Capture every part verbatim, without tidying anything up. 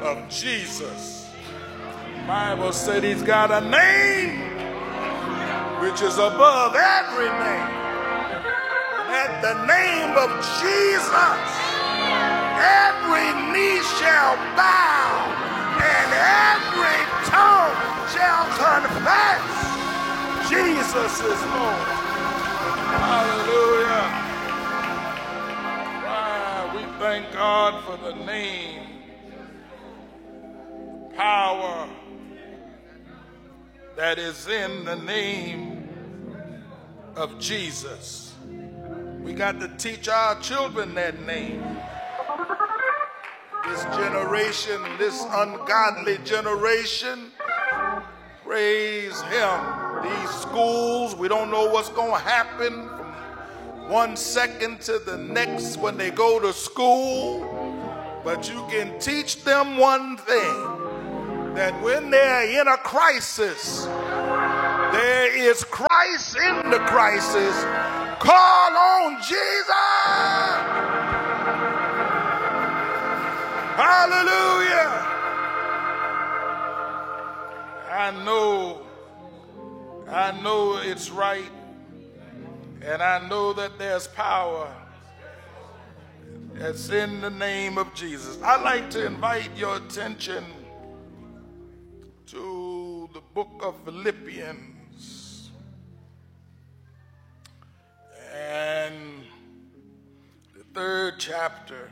of Jesus. The Bible said he's got a name which is above every name. And at the name of Jesus, every knee shall bow and every tongue shall confess Jesus is Lord. Hallelujah. Wow, we thank God for the name, power that is in the name of Jesus. We got to teach our children that name. This generation, this ungodly generation, praise him. These schools, we don't know what's going to happen from one second to the next when they go to school, but you can teach them one thing, that when they're in a crisis, there is Christ in the crisis. Call on Jesus. Hallelujah. I know, I know it's right, and I know that there's power that's in the name of Jesus. I'd like to invite your attention to the book of Philippians and the third chapter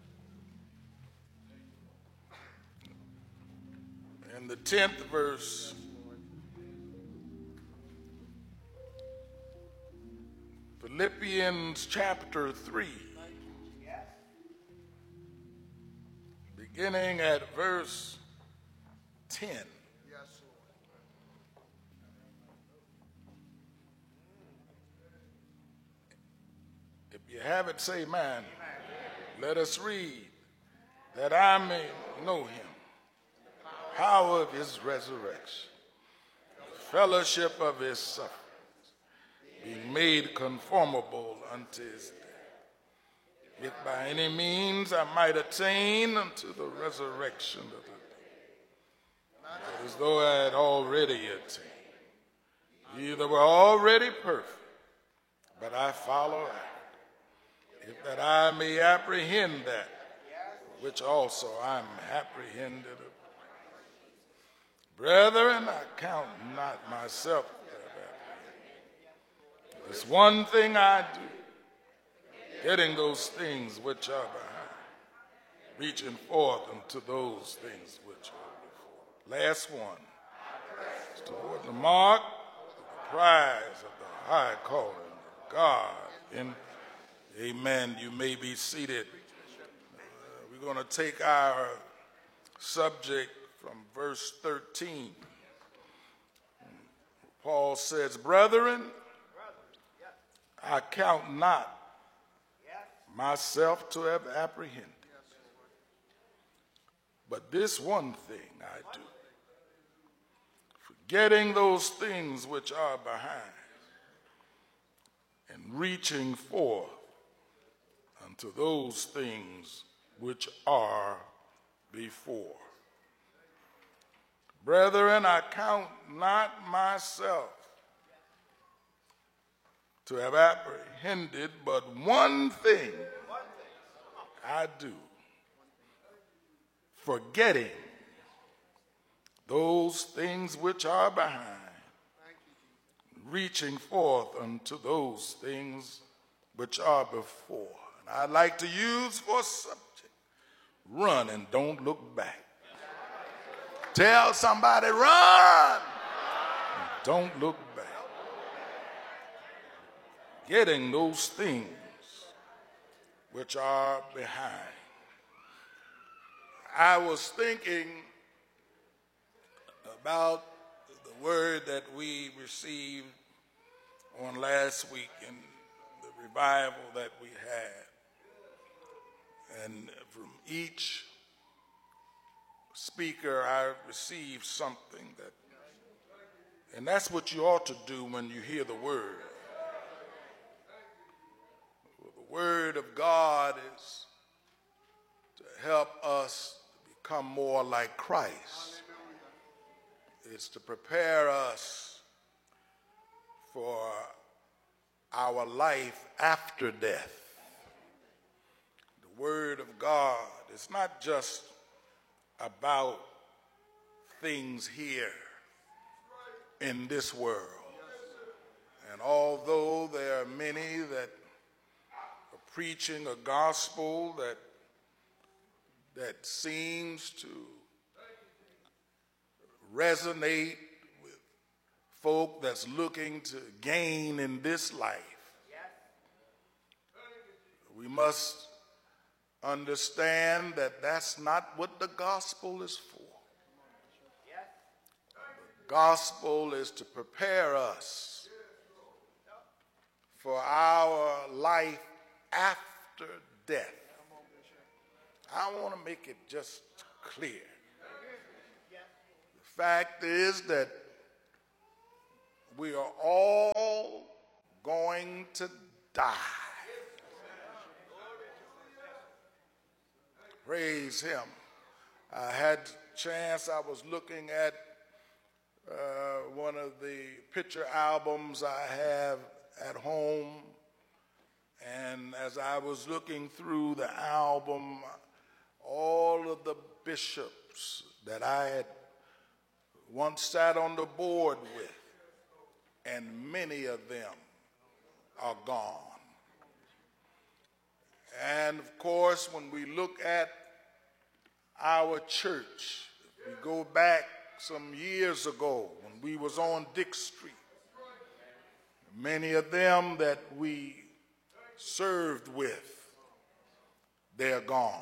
and the tenth verse. Philippians chapter three, beginning at verse ten. If you have it, say amen. Let us read. That I may know him, power of his resurrection, the fellowship of his sufferings, being made conformable unto his death, if by any means I might attain unto the resurrection of the dead. Not as though I had already attained. Either were already perfect, but I follow after, if that I may apprehend that which also I'm apprehended of. Brethren, I count not myself to have apprehended. There's one thing I do, getting those things which are behind, reaching forth unto those things which are before. Last one. It's toward the mark of the prize of the high calling of God. In amen. You may be seated. Uh, we're going to take our subject from verse thirteen. Paul says, brethren, I count not myself to have apprehended, but this one thing I do, forgetting those things which are behind and reaching forth unto those things which are before. Brethren, I count not myself to have apprehended, but one thing I do, forgetting those things which are behind, reaching forth unto those things which are before. And I'd like to use for subject, run and don't look back. Tell somebody, run and don't look back. Getting those things which are behind. I was thinking about the word that we received on last week in the revival that we had. And from each speaker, I received something that, and that's what you ought to do when you hear the word. The word of God is to help us become more like Christ. It's to prepare us for our life after death. The Word of God is not just about things here in this world. And although there are many that are preaching a gospel that that seems to resonate with folk that's looking to gain in this life, we must understand that that's not what the gospel is for. The gospel is to prepare us for our life after death. I want to make it just clear. The fact is that we are all going to die. Praise him. I had a chance, I was looking at uh, one of the picture albums I have at home, and as I was looking through the album, all of the bishops that I had once sat on the board with, and many of them are gone. And of course, when we look at our church, we go back some years ago when we was on Dick Street, many of them that we served with, they're gone.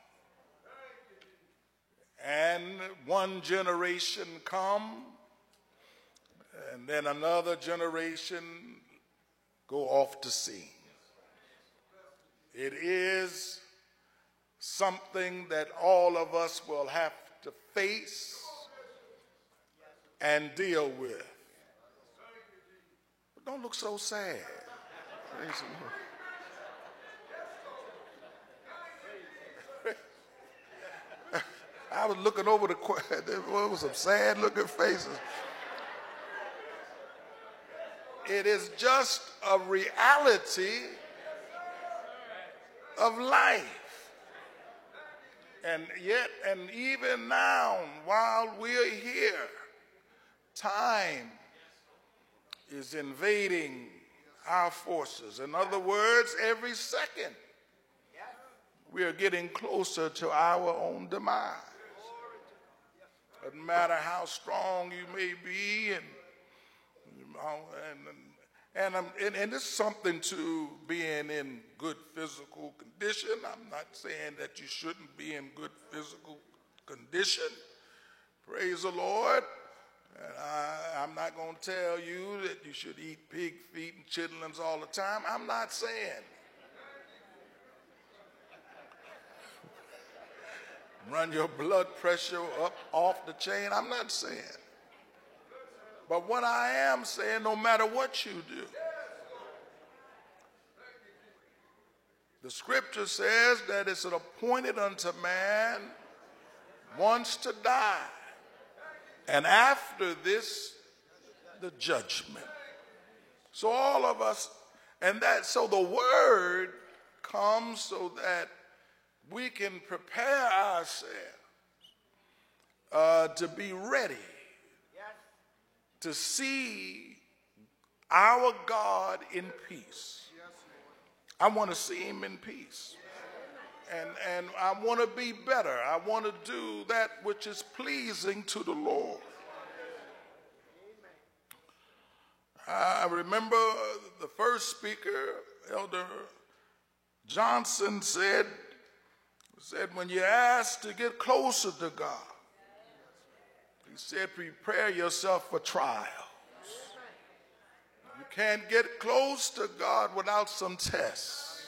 And one generation come, and then another generation go off to sea. It is something that all of us will have to face and deal with. But don't look so sad. Praise the Lord. I was looking over the, there was some sad looking faces. It is just a reality of life. And yet, and even now, while we're here, time is invading our forces. In other words, every second, we are getting closer to our own demise. Doesn't matter how strong you may be, and and and, and, and, and it's something to being in good physical condition. I'm not saying that you shouldn't be in good physical condition. Praise the Lord. And I, I'm not going to tell you that you should eat pig feet and chitlins all the time. I'm not saying. Run your blood pressure up off the chain. I'm not saying. But what I am saying, no matter what you do, the scripture says that it's appointed unto man once to die, and after this, the judgment. So all of us, and that, so the word comes so that we can prepare ourselves uh, to be ready to see our God in peace. I want to see him in peace. And, and I want to be better. I want to do that which is pleasing to the Lord. I remember the first speaker, Elder Johnson, said, said, when you ask to get closer to God, he said, prepare yourself for trials. You can't get close to God without some tests.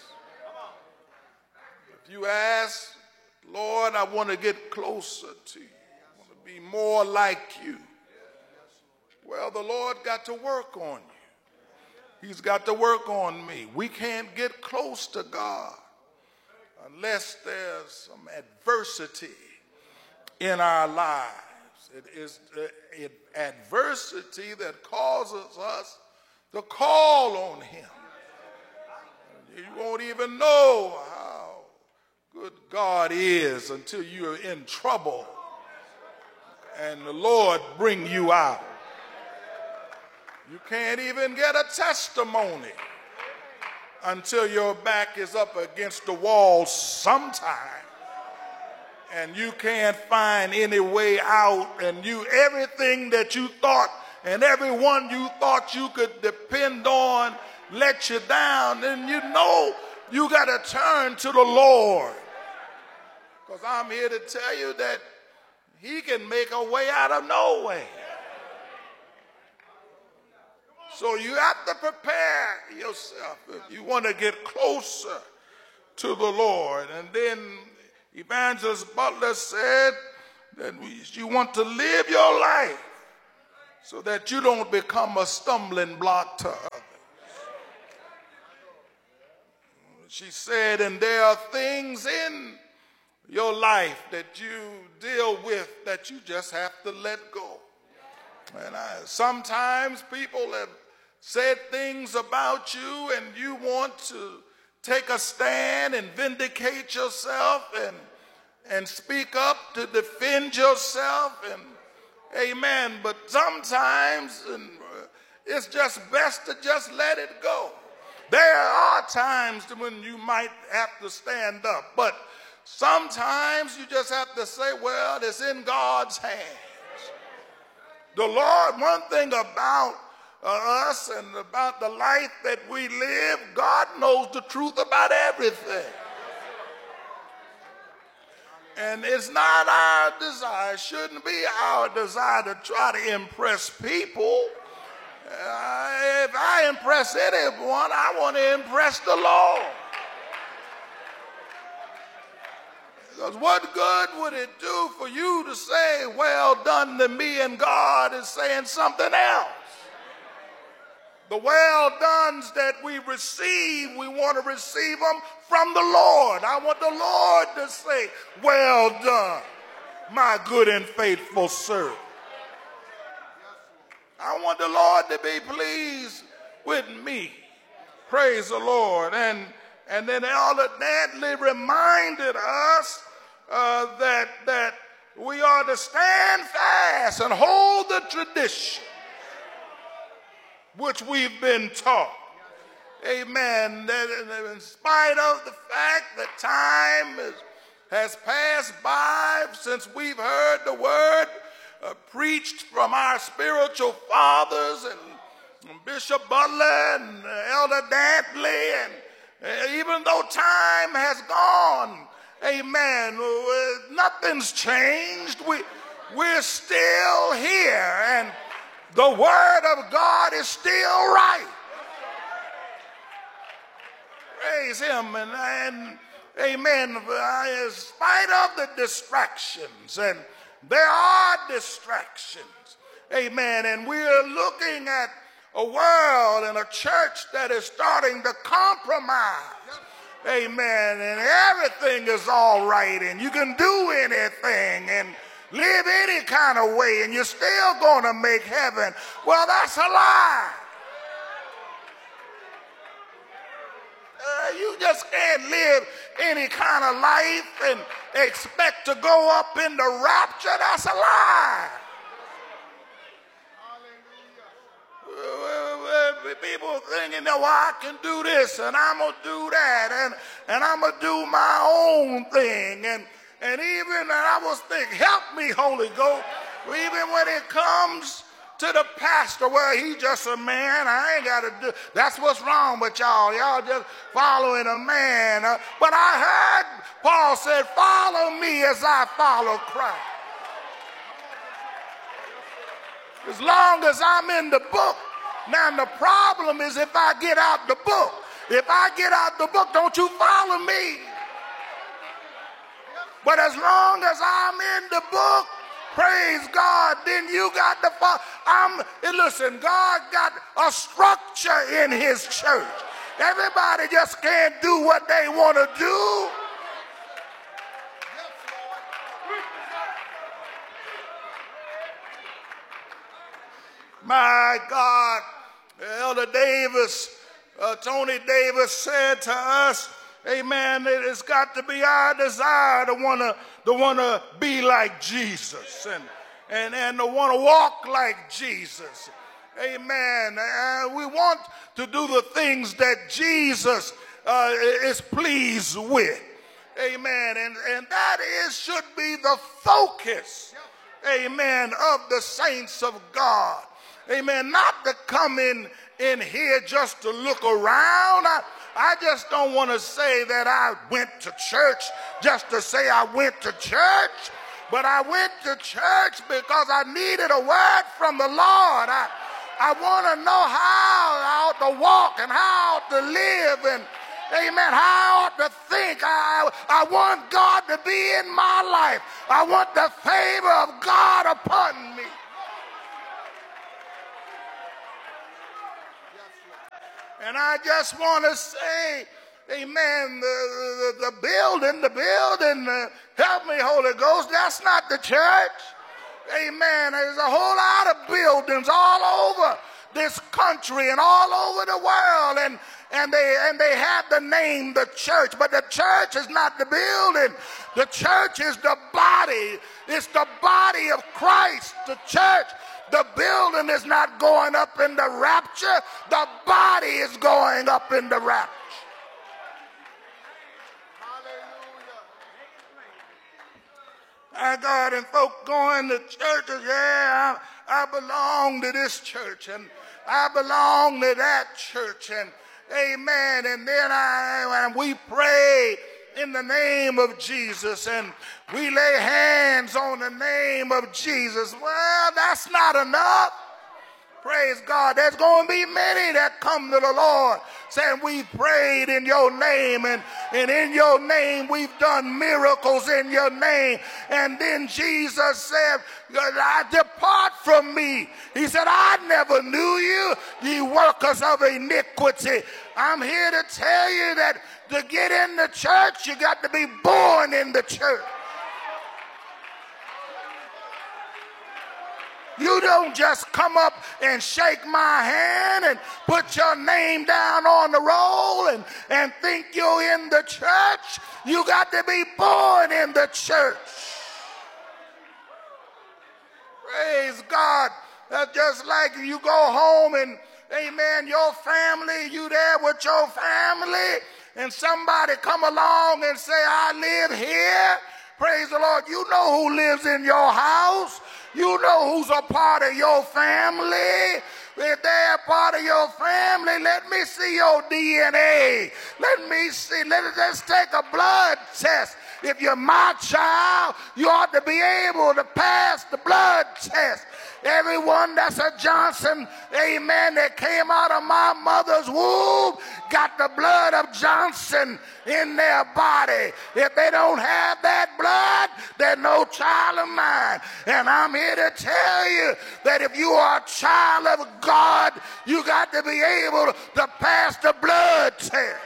If you ask, Lord, I want to get closer to you, I want to be more like you, well, the Lord got to work on you. He's got to work on me. We can't get close to God unless there's some adversity in our lives. It is uh, adversity that causes us to call on him. You won't even know how good God is until you're in trouble and the Lord bring you out. You can't even get a testimony until your back is up against the wall sometime and you can't find any way out, and you everything that you thought and everyone you thought you could depend on let you down, then you know you got to turn to the Lord. Because I'm here to tell you that he can make a way out of no way. So you have to prepare yourself if you want to get closer to the Lord. And then Evangelist Butler said that you want to live your life so that you don't become a stumbling block to others. She said, and there are things in your life that you deal with that you just have to let go. And I, sometimes people have said things about you and you want to take a stand and vindicate yourself and, and speak up to defend yourself. And amen. But sometimes and it's just best to just let it go. There are times when you might have to stand up, but sometimes you just have to say, well, it's in God's hands. The Lord, one thing about uh, us and about the life that we live, God knows the truth about everything. And it's not our desire, shouldn't be our desire to try to impress people. Uh, if I impress anyone, I want to impress the Lord. Because what good would it do for you to say, well done to me, and God is saying something else? The well dones that we receive, we want to receive them from the Lord. I want the Lord to say, well done, my good and faithful servant. I want the Lord to be pleased with me. Praise the Lord. And, and then Elder Dantley reminded us uh, that, that we are to stand fast and hold the tradition which we've been taught. Amen. That in spite of the fact that time is, has passed by since we've heard the word Uh, preached from our spiritual fathers and, and Bishop Butler and uh, Elder Dantley, and uh, even though time has gone, amen, uh, nothing's changed. We, we're still here, and the word of God is still right. Praise him. And, and amen, uh, in spite of the distractions, and there are distractions, amen, and we're looking at a world and a church that is starting to compromise, amen, and everything is all right, and you can do anything and live any kind of way, and you're still going to make heaven. Well, that's a lie. Uh, you just can't live any kind of life and expect to go up in the rapture. That's a lie. Uh, people thinking, no, I can do this and I'm going to do that and, and I'm going to do my own thing. And, and even, and I was thinking, help me, Holy Ghost, even when it comes to the pastor, well, he's just a man. I ain't got to do. That's what's wrong with y'all. Y'all just following a man. Uh, but I heard Paul said, follow me as I follow Christ. As long as I'm in the book. Now, the problem is if I get out the book. If I get out the book, don't you follow me. But as long as I'm in the book, praise God, then you got to follow. I'm, listen, God got a structure in his church. Everybody just can't do what they want to do. My God, Elder Davis, uh, Tony Davis said to us, amen, it's got to be our desire to want to to want to be like Jesus and, and, and to want to walk like Jesus. Amen. Uh, we want to do the things that Jesus uh, is pleased with. Amen. And, and that is, should be the focus, amen, of the saints of God. Amen. Not to come in, in here just to look around. I, I just don't want to say that I went to church just to say I went to church. But I went to church because I needed a word from the Lord. I, I want to know how I ought to walk and how I ought to live and, amen, how I ought to think. I, I want God to be in my life. I want the favor of God upon me. And I just want to say, amen, the, the, the building, the building, uh, help me, Holy Ghost, that's not the church. Amen. There's a whole lot of buildings all over this country and all over the world, and, and, they, and they have the name the church, but the church is not the building. The church is the body. It's the body of Christ, the church. The building is not going up in the rapture. The body is going up in the rapture. My God, and folk going to churches, yeah, I, I belong to this church, and I belong to that church, and amen. And then I, and we pray in the name of Jesus, and we lay hands on the name of Jesus. Well, that's not enough. Praise God. There's going to be many that come to the Lord saying, we prayed in your name, and, and in your name we've done miracles in your name. And then Jesus said, I depart from me. He said, I never knew you, ye workers of iniquity. I'm here to tell you that to get in the church, you got to be born in the church. You don't just come up and shake my hand and put your name down on the roll and, and think you're in the church. You got to be born in the church. Praise God. That's just like you go home and, amen, your family, you there with your family, and somebody come along and say, I live here. Praise the Lord. You know who lives in your house. You know who's a part of your family. If they're a part of your family, let me see your D N A. Let me see. Let us just take a blood test. If you're my child, you ought to be able to pass the blood test. Everyone that's a Johnson, amen, that came out of my mother's womb got the blood of Johnson in their body. If they don't have that blood, they're no child of mine. And I'm here to tell you that if you are a child of God, you got to be able to pass the blood test.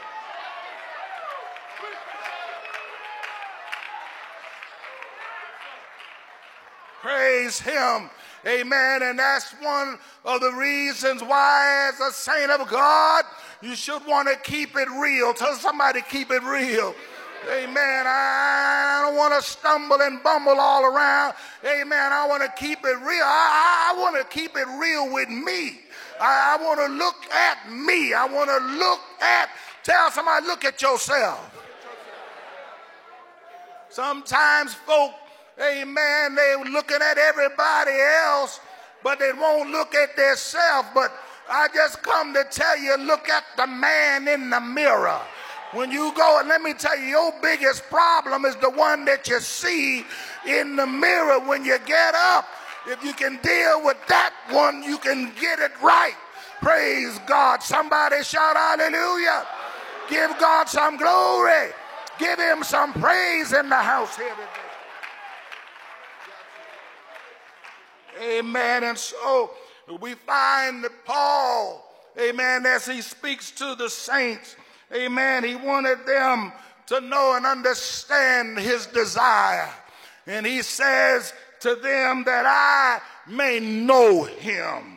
Praise him. Amen. And that's one of the reasons why, as a saint of God, you should want to keep it real. Tell somebody, keep it real. Amen. I don't want to stumble and bumble all around. Amen. I want to keep it real. I, I want to keep it real with me. I, I want to look at me. I want to look at, tell somebody, look at yourself. Sometimes folk, amen, they're looking at everybody else, but they won't look at themselves. But I just come to tell you, look at the man in the mirror. When you go, and let me tell you, your biggest problem is the one that you see in the mirror when you get up. If you can deal with that one, you can get it right. Praise God. Somebody shout hallelujah. Give God some glory. Give him some praise in the house here today. Amen. And so we find that Paul, amen, as he speaks to the saints, amen, he wanted them to know and understand his desire. And he says to them that I may know him.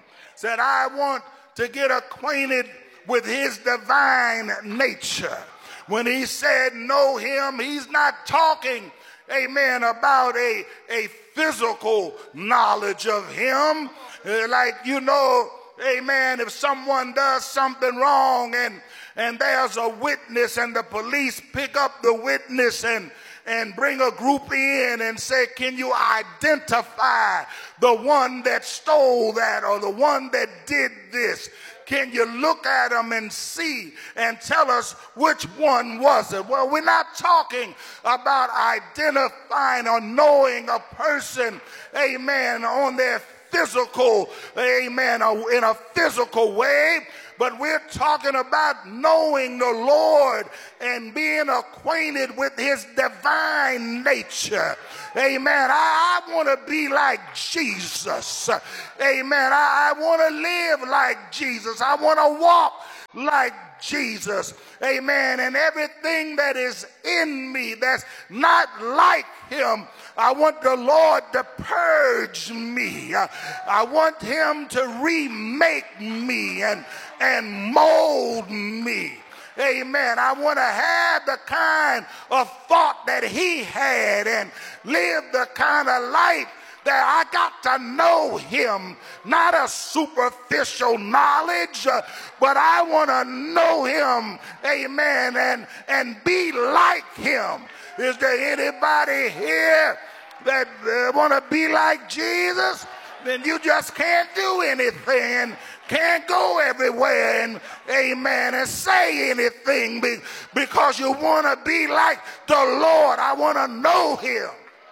said, I want to get acquainted with his divine nature. When he said know him, he's not talking, amen, about a, a physical knowledge of him. Uh, like, you know, amen, if someone does something wrong and, and there's a witness and the police pick up the witness and and bring a group in and say, can you identify the one that stole that or the one that did this? Can you look at them and see and tell us which one was it? Well, we're not talking about identifying or knowing a person, amen, on their physical, amen, in a physical way. But we're talking about knowing the Lord and being acquainted with his divine nature. Amen. I, I want to be like Jesus. Amen. I, I want to live like Jesus. I want to walk like Jesus. Amen. And everything that is in me that's not like him, I want the Lord to purge me. I, I want him to remake me and, and mold me. Amen. I want to have the kind of thought that he had and live the kind of life that I got to know him. Not a superficial knowledge, uh, but I want to know him. Amen. And, and be like him. Is there anybody here that uh, want to be like Jesus? Then you just can't do anything, can't go everywhere and, amen, and say anything be, because you want to be like the Lord. I want to know him.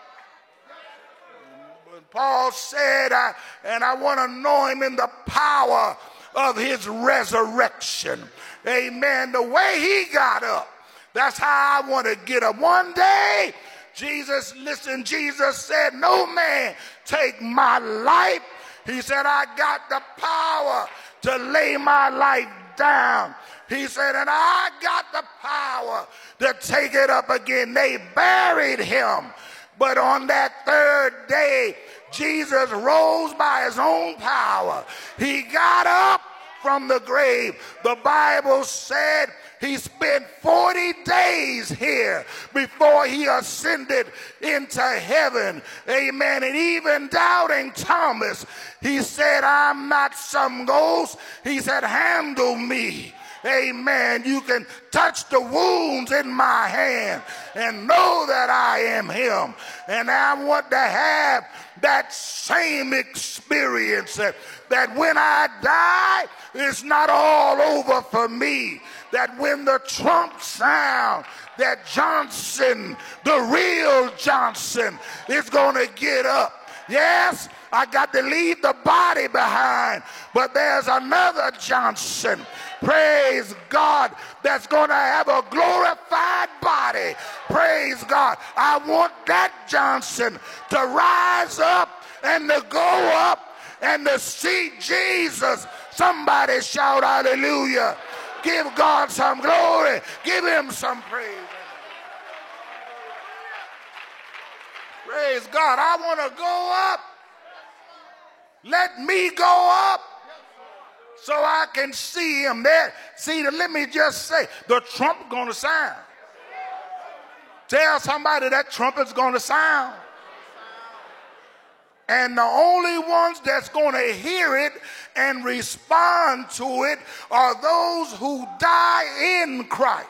But Paul said, I, and I want to know him in the power of his resurrection. Amen. The way he got up, that's how I want to get up. One day, Jesus, listen, Jesus said, no man take my life. He said, I got the power to lay my life down. He said, and I got the power to take it up again. They buried him. But on that third day, Jesus rose by his own power. He got up from the grave. The Bible said he spent forty days here before he ascended into heaven. Amen. And even doubting Thomas, he said, I'm not some ghost. He said, handle me. Amen. You can touch the wounds in my hand and know that I am him. And I want to have that same experience that, that when I die, it's not all over for me. That when the trump sound, that Johnson, the real Johnson, is going to get up. Yes, I got to leave the body behind, but there's another Johnson, praise God, that's going to have a glorified body. Praise God. I want that Johnson to rise up and to go up and to see Jesus. Somebody shout hallelujah. Give God some glory. Give him some praise. Praise God. I want to go up. Let me go up so I can see him there. See, let me just say, the trumpet going to sound. Tell somebody that trumpet's going to sound. And the only ones that's going to hear it and respond to it are those who die in Christ.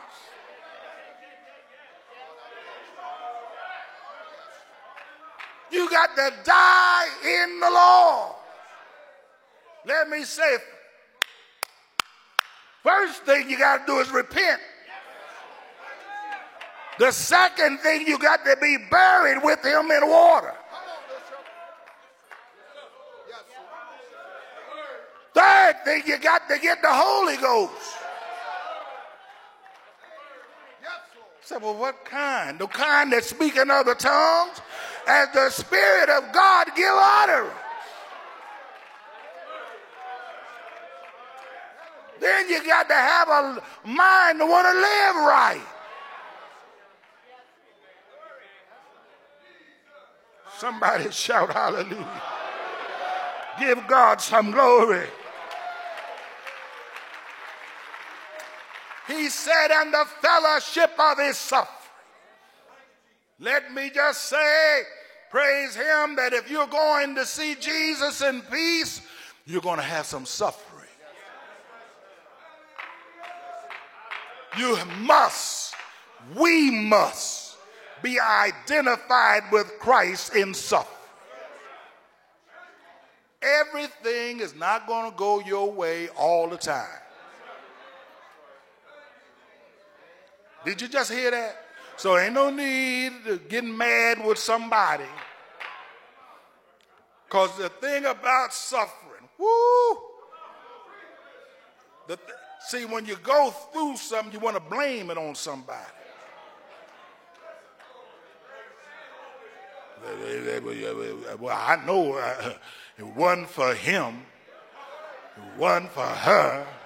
You got to die in the Lord. Let me say, first thing you got to do is repent. The second thing, you got to be buried with him in water. Third thing, you got to get the Holy Ghost. Say, well, what kind? The kind that speak in other tongues, as the Spirit of God give utterance. Then you got to have a mind to want to live right. Somebody shout hallelujah. Give God some glory. He said, and the fellowship of his suffering. Let me just say, praise him, that if you're going to see Jesus in peace, you're going to have some suffering. You must, we must be identified with Christ in suffering. Everything is not going to go your way all the time. Did you just hear that? So ain't no need to get mad with somebody. Because the thing about suffering, whoo, the th- see, when you go through something, you want to blame it on somebody. Well, I know uh, it wasn't for him, it wasn't for her.